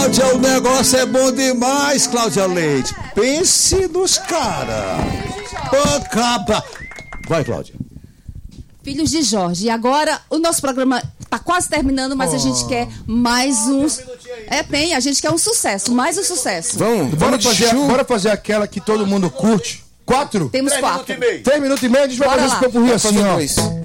Cláudia, o negócio é bom demais, Cláudia Leite. Pense nos caras. Pancaba. Vai, Cláudia. Filhos de Jorge. E agora o nosso programa está quase terminando, mas a gente quer mais uns. A gente quer um sucesso, mais um sucesso. Bora fazer aquela que todo mundo curte. 4? Temos 4. 3 minutos e meio, a gente vai fazer esse popurrí assim, ó.